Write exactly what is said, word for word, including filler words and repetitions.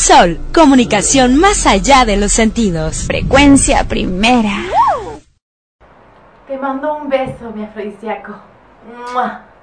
Sol, comunicación más allá de los sentidos. Frecuencia primera. Te mando un beso, mi afrodisíaco. ¡Mua!